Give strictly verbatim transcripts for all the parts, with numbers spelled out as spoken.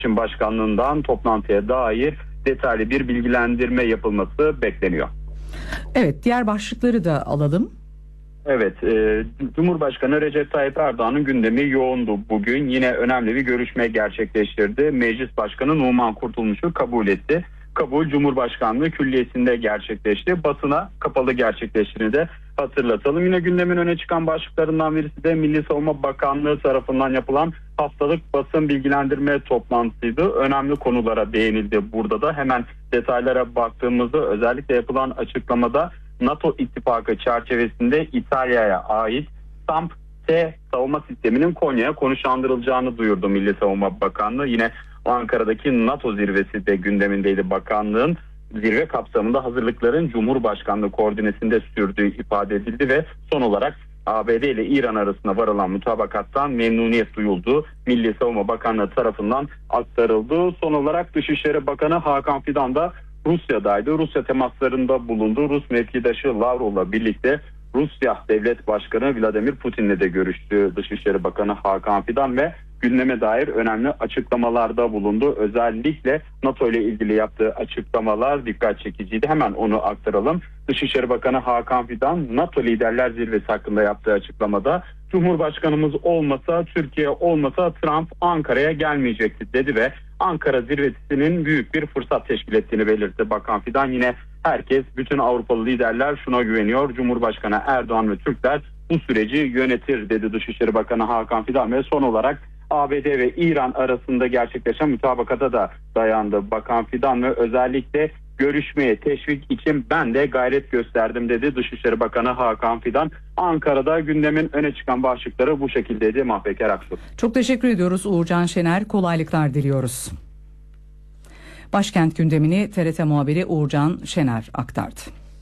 İletişim Başkanlığı'ndan toplantıya dair detaylı bir bilgilendirme yapılması bekleniyor. Evet, diğer başlıkları da alalım. Evet, e, Cumhurbaşkanı Recep Tayyip Erdoğan'ın gündemi yoğundu bugün. Yine önemli bir görüşme gerçekleştirdi. Meclis Başkanı Numan Kurtulmuş'u kabul etti. Kabul Cumhurbaşkanlığı Külliyesi'nde gerçekleşti. Basına kapalı gerçekleştiğini de hatırlatalım. Yine gündemin öne çıkan başlıklarından birisi de Milli Savunma Bakanlığı tarafından yapılan haftalık basın bilgilendirme toplantısıydı. Önemli konulara değinildi burada da. Hemen detaylara baktığımızda özellikle yapılan açıklamada NATO ittifakı çerçevesinde İtalya'ya ait SAMP-T savunma sisteminin Konya'ya konuşlandırılacağını duyurdu Milli Savunma Bakanlığı. Yine Ankara'daki NATO zirvesi de gündemindeydi bakanlığın. Zirve kapsamında hazırlıkların Cumhurbaşkanlığı koordinesinde sürdüğü ifade edildi ve son olarak A B D ile İran arasında varılan mutabakattan memnuniyet duyuldu. Milli Savunma Bakanlığı tarafından aktarıldı. Son olarak Dışişleri Bakanı Hakan Fidan da Rusya'daydı. Rusya temaslarında bulundu. Rus mevkidaşı Lavrov'la birlikte Rusya Devlet Başkanı Vladimir Putin'le de görüştü Dışişleri Bakanı Hakan Fidan ve gündeme dair önemli açıklamalarda bulundu. Özellikle NATO ile ilgili yaptığı açıklamalar dikkat çekiciydi. Hemen onu aktaralım. Dışişleri Bakanı Hakan Fidan NATO Liderler Zirvesi hakkında yaptığı açıklamada Cumhurbaşkanımız olmasa, Türkiye olmasa Trump Ankara'ya gelmeyecekti dedi ve Ankara zirvesinin büyük bir fırsat teşkil ettiğini belirtti Bakan Fidan. Yine herkes, bütün Avrupalı liderler şuna güveniyor. Cumhurbaşkanı Erdoğan ve Türkler bu süreci yönetir dedi Dışişleri Bakanı Hakan Fidan ve son olarak A B D ve İran arasında gerçekleşen mutabakata da dayandı Bakan Fidan ve özellikle görüşmeye teşvik için ben de gayret gösterdim dedi Dışişleri Bakanı Hakan Fidan. Ankara'da gündemin öne çıkan başlıkları bu şekildeydi Mahpeker Aksu. Çok teşekkür ediyoruz Uğurcan Şener. Kolaylıklar diliyoruz. Başkent gündemini T R T muhabiri Uğurcan Şener aktardı.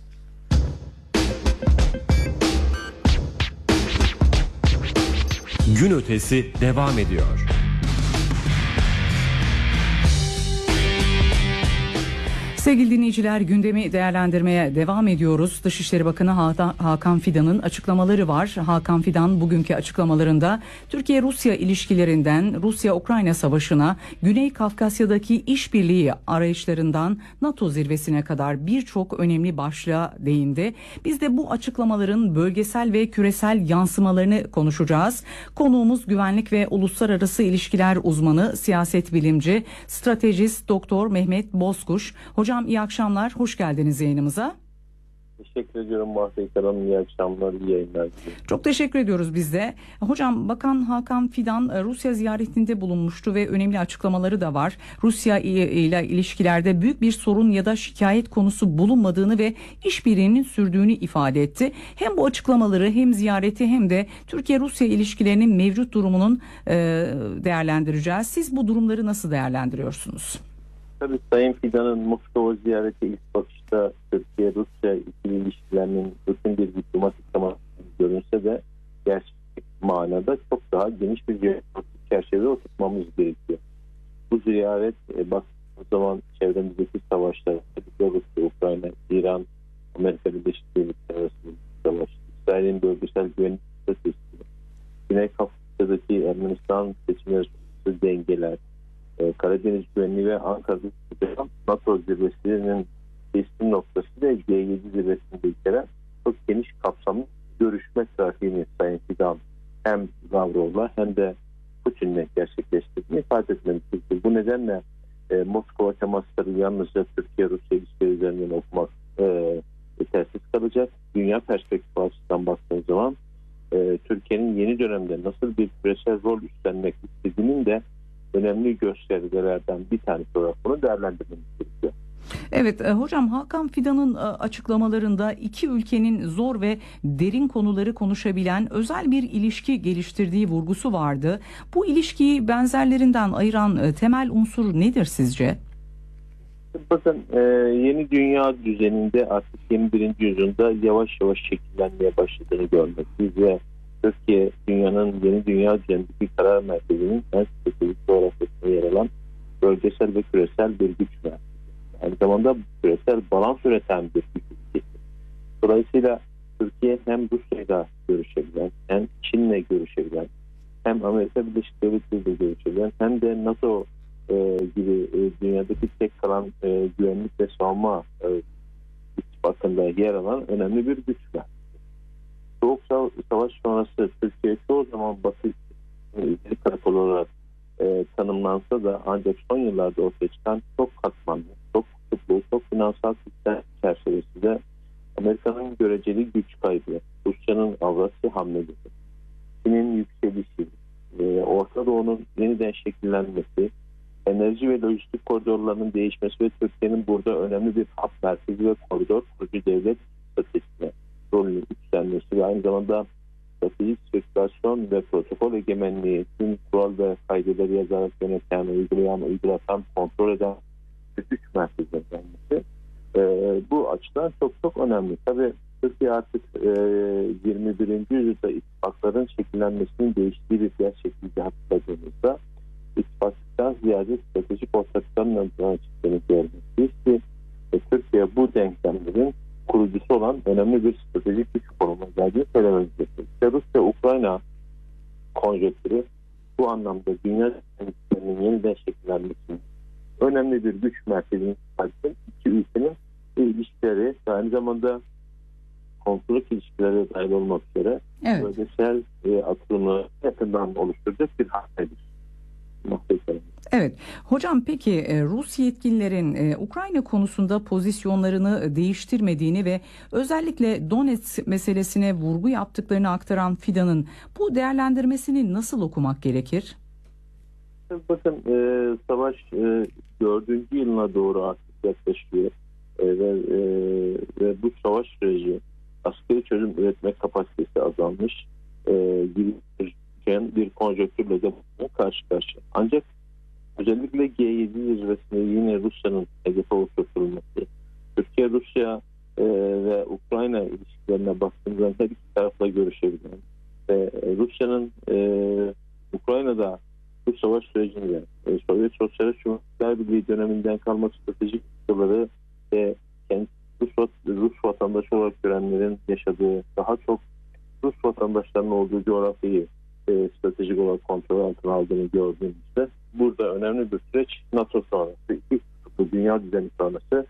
Gün ötesi devam ediyor. Sevgili dinleyiciler, gündemi değerlendirmeye devam ediyoruz. Dışişleri Bakanı Hakan Fidan'ın açıklamaları var. Hakan Fidan bugünkü açıklamalarında Türkiye-Rusya ilişkilerinden Rusya-Ukrayna savaşına, Güney Kafkasya'daki işbirliği arayışlarından NATO zirvesine kadar birçok önemli başlığa değindi. Biz de bu açıklamaların bölgesel ve küresel yansımalarını konuşacağız. Konuğumuz güvenlik ve uluslararası ilişkiler uzmanı, siyaset bilimci, stratejist Doktor Mehmet Bozkuş. Hocam iyi akşamlar, hoş geldiniz yayınımıza. Teşekkür ediyorum Mahpeyker Hanım, iyi akşamlar, iyi yayınlar. Çok teşekkür ediyoruz biz de. Hocam, Bakan Hakan Fidan Rusya ziyaretinde bulunmuştu ve önemli açıklamaları da var. Rusya ile ilişkilerde büyük bir sorun ya da şikayet konusu bulunmadığını ve işbirliğinin sürdüğünü ifade etti. Hem bu açıklamaları hem ziyareti hem de Türkiye-Rusya ilişkilerinin mevcut durumunun değerlendireceğiz. Siz bu durumları nasıl değerlendiriyorsunuz? Tabii Sayın Fidan'ın Moskova ziyareti ilk bakışta Türkiye-Rusya ikili ilişkilerinin rutin bir diplomatik teması görünse de gerçek manada çok daha geniş bir diplomatik çerçeveye oturtmamız gerekiyor. Bu ziyaret e, baktığımız zaman çevremizdeki savaşlar, Rusya, Ukrayna, İran, Amerika Birleşik Devletleri arasında savaş, İsrail'in bölgesel güvenlik stratejisi, Güney Kafkasya'daki Ermenistan seçimleri sonrası dengeler, Karadeniz güvenliği ve Ankara'da NATO zirvesinin teslim noktası ve G yedi zirvesinde ülkeler çok geniş kapsamlı görüşme trafiğini Sayın Fidan hem Lavrov'la hem de Putin'le gerçekleştirdiğini ifade etmelidir. Bu nedenle e, Moskova temasları yalnızca Türkiye-Rusya ilişkileri üzerinden okumak e, yetersiz kalacak. Dünya perspektifi açısından baktığımız zaman e, Türkiye'nin yeni dönemde nasıl bir küresel rol üstlenmek istediğinin de önemli göstergelerden bir tanesi olarak bunu değerlendirmemiz gerekiyor. Evet hocam, Hakan Fidan'ın açıklamalarında iki ülkenin zor ve derin konuları konuşabilen özel bir ilişki geliştirdiği vurgusu vardı. Bu ilişkiyi benzerlerinden ayıran temel unsur nedir sizce? Bakın yeni dünya düzeninde artık yirmi birinci yüzyılda yavaş yavaş şekillenmeye başladığını görmekteyiz ve Türkiye dünyanın yeni dünya düzenindeki karar merkezinin en stratejik coğrafyasında yer alan bölgesel ve küresel bir güç merkezi. Aynı zamanda küresel balans üreten bir güç ülkesi. Dolayısıyla Türkiye hem Rusya'yla görüşebilen, hem Çin'le görüşebilen, hem Amerika Birleşik Devletleri'yle görüşebilen, hem de NATO e, gibi e, dünyadaki tek kalan e, güvenlik ve savunma e, ittifakında yer alan önemli bir güç var. Soğuk Savaş sonrası Türkiye çoğu zaman Batı ileri karakol olarak e, tanımlansa da ancak son yıllarda ortaya çıkan çok katmanlı, çok kutuplu, çok finansal sistem çerçevesinde Amerika'nın göreceli güç kaybı, Rusya'nın Avrasya hamleleri, Çin'in yükselişi, e, Orta Doğu'nun yeniden şekillenmesi, enerji ve lojistik koridorlarının değişmesi ve Türkiye'nin burada önemli bir hat merkezi ve koridor kurucu devlet stratejisine rolünün üstlenmesi ve aynı zamanda stratejik sirkülasyon ve protokol egemenliği, tüm kural ve kaydeleri yazarak yöneten, uygulayan, uygulatan, kontrol eden güç merkezine gelmesi e, bu açıdan çok çok önemli. Tabii Türkiye artık e, yirmi birinci yüzyılda ittifakların şekillenmesinin değiştiği bir gerçekliği hatırladığımızda ittifaktan ziyade stratejik ortaklıkların önceden çıktığını görmekteyiz ki e, Türkiye bu denklemlerin kurucusu olan önemli bir stratejik güç konumuna geldiğini söylememiz gerekiyor. Rusya-Ukrayna konjonktürü bu anlamda dünya sisteminin yeniden şekillenmesinin önemli bir güç merkezinin iki ülkenin ilişkileri ve aynı zamanda komşuluk ilişkileri dahil olmak üzere evet. bölgesel e, atılımı yakından oluşturacak bir hamledir. Evet. Hocam peki Rus yetkililerin Ukrayna konusunda pozisyonlarını değiştirmediğini ve özellikle Donetsk meselesine vurgu yaptıklarını aktaran Fidan'ın bu değerlendirmesini nasıl okumak gerekir? Bakın e, savaş e, dördüncü yılına doğru artık yaklaşıyor e, ve, e, ve bu savaş süreci askeri çözüm üretme kapasitesi azalmış e, gibi bir konjonktürle de karşı karşıya. Ancak özellikle G yedi zirvesinde yine Rusya'nın hedefe oturtulması, Türkiye-Rusya e, ve Ukrayna ilişkilerine baktığımızda her iki tarafla görüşebilen ve Rusya'nın e, Ukrayna'da bu savaş sürecinde e, Sovyet Sosyalist Cumhuriyetler Birliği döneminden kalma stratejik noktaları ve kendi Rus, Rus vatandaşı olarak görenlerin yaşadığı daha çok Rus vatandaşlarının olduğu coğrafyayı e, stratejik olarak kontrol altına aldığını gördüğümüzde burada önemli bir süreç NATO sonrası, iki kutuplu dünya düzeni sonrası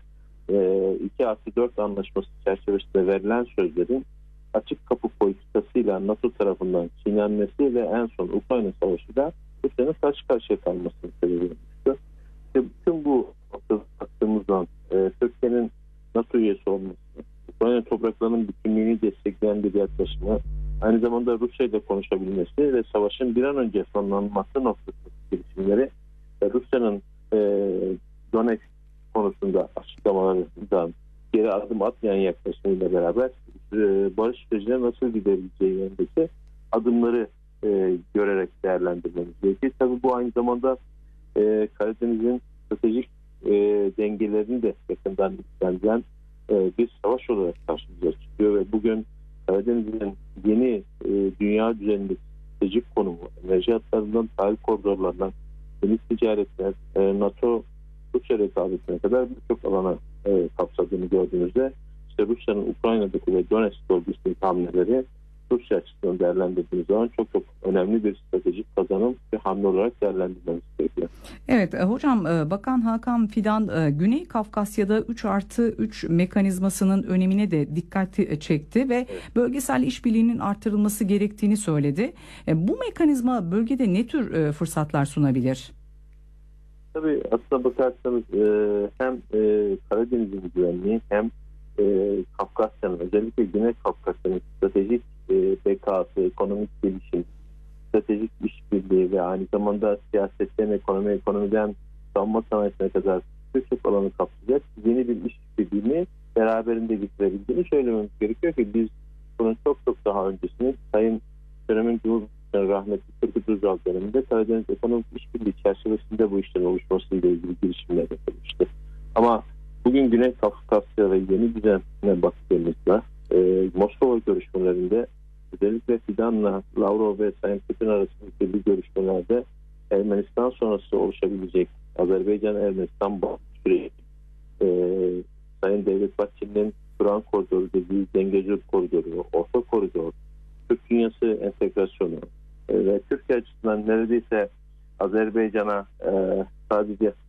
e, iki artı dört anlaşması çerçevesinde verilen sözlerin açık kapı politikasıyla NATO tarafından çiğnenmesi ve en son Ukrayna Savaşı'da Rusya'nın karşı karşıya kalmasını sebebi olmuştu. Bütün bu baktığımızdan e, Türkiye'nin NATO üyesi olması, Ukrayna topraklarının bütünlüğünü destekleyen bir yaklaşımı, aynı zamanda Rusya ile konuşabilmesi ve savaşın bir an önce sonlanması noktasındaki girişimleri ve Rusya'nın e, Donetsk konusunda açıklamalarından geri adım atmayan yaklaşımıyla beraber e, barış sürecine nasıl gidebileceği yönündeki adımları e, görerek değerlendirmemiz gerekiyor. Tabii bu aynı zamanda e, Karadeniz'in stratejik e, dengelerini de yakından ilgilendiren e, bir savaş olarak karşımıza çıkıyor ve bugün Karadeniz'in yeni e, dünya düzenindeki stratejik konumu, enerji hatlarından tarih koridorlarından deniz ticaretler, e, NATO Rusya rekabetine kadar birçok alana e, kapsadığını gördüğümüzde işte Rusya'nın Ukrayna'daki ve Donetsk bölgesindeki hamleleri Rusya açısından değerlendirdiğimiz zaman çok çok önemli bir stratejik kazanım ve hamle olarak değerlendirmemiz gerekiyor. Evet hocam, Bakan Hakan Fidan Güney Kafkasya'da üç artı üç mekanizmasının önemine de dikkat çekti ve bölgesel işbirliğinin artırılması gerektiğini söyledi. Bu mekanizma bölgede ne tür fırsatlar sunabilir? Tabii aslına bakarsanız hem Karadeniz'in güvenliği hem Kafkasya'nın, özellikle Güney Kafkasya'nın stratejik bekası, ekonomik gelişim, stratejik işbirliği ve aynı zamanda siyasetten, ekonomi, ekonomiden savunma sanayisine kadar birçok alanı kapsayacak yeni bir işbirliğini beraberinde getirebildiğini söylememiz gerekiyor ki biz bunun çok çok daha öncesini Sayın dönemin Cumhurbaşkanı rahmetli Turgut Özal döneminde Karadeniz Ekonomik İşbirliği çerçevesinde bu işlerin oluşmasıyla ilgili girişimler yapılmıştı. Ama bugün Güney Kafkasya ve yeni düzenine baktığımızda e, Moskova görüşmelerinde özellikle Fidan'la Lavrov ve Sayın Putin arasındaki bir görüşmelerde Ermenistan sonrası oluşabilecek Azerbaycan-Ermenistan bağ süreci, e, Sayın Devlet Bahçeli'nin Turan koridoru dediği Zengezur koridoru, Orta koridor, Türk dünyası entegrasyonu e, ve Türkiye açısından neredeyse Azerbaycan'a e, sadece